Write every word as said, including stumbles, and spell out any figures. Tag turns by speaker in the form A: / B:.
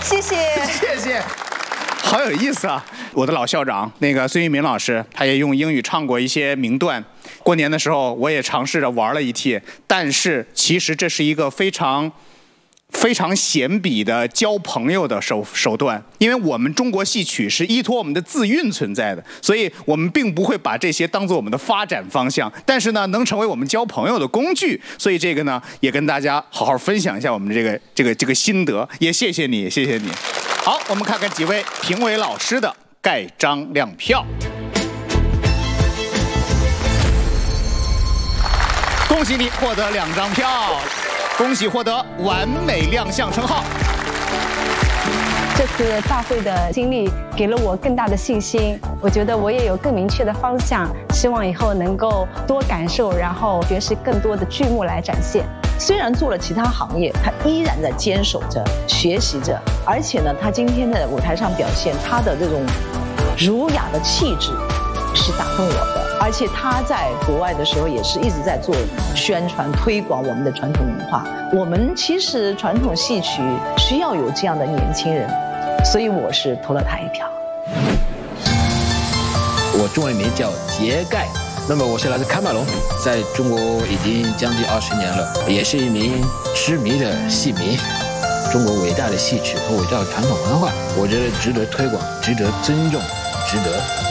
A: 谢谢，
B: 谢谢。好有意思啊！我的老校长那个孙玉民老师，他也用英语唱过一些名段。过年的时候，我也尝试着玩了一替，但是其实这是一个非常。非常闲笔的交朋友的手手段，因为我们中国戏曲是依托我们的字韵存在的，所以我们并不会把这些当做我们的发展方向，但是呢，能成为我们交朋友的工具。所以这个呢，也跟大家好好分享一下我们这个这个这个心得，也谢谢你，谢谢你。好，我们看看几位评委老师的盖章亮票。恭喜你获得两张票。恭喜获得完美亮相称号。
C: 这次大会的经历给了我更大的信心，我觉得我也有更明确的方向，希望以后能够多感受，然后诠释更多的剧目来展现。
D: 虽然做了其他行业，他依然在坚守着、学习着，而且呢，他今天的舞台上表现，他的这种儒雅的气质是打动我的。而且他在国外的时候也是一直在做宣传推广我们的传统文化。我们其实传统戏曲需要有这样的年轻人，所以我是投了他一票。
E: 我中文名叫杰盖，那么我是来自喀麦隆，在中国已经将近二十年了，也是一名痴迷的戏迷。中国伟大的戏曲和伟大的传统文化，我觉得值得推广，值得尊重，值得